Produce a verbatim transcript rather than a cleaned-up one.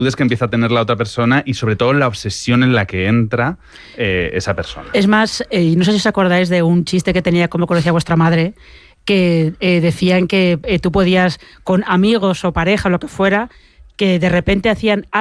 que empieza a tener la otra persona y sobre todo la obsesión en la que entra eh, esa persona. Es más, eh, no sé si os acordáis de un chiste que tenía Cómo conocía a vuestra madre, que eh, decían que eh, tú podías, con amigos o pareja o lo que fuera, que de repente hacían